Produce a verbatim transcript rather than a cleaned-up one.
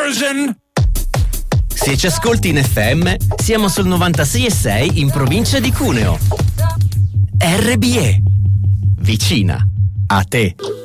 version. Se ci ascolti in F M, siamo sul novantasei e sei in provincia di Cuneo. R B E, vicina a te.